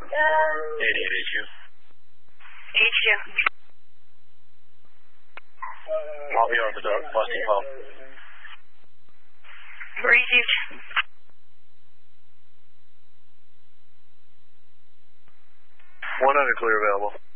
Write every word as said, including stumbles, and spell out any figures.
eighty-eight H U. H U. I'll be over the door. Busting call. Received. one hundred clear available.